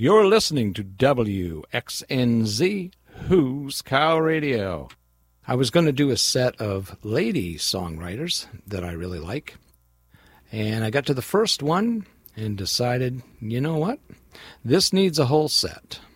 You're listening to WXNZ, Who's Cow Radio. I was going to do a set of lady songwriters that I really like, and I got to the first one and decided, you know what? This needs a whole set.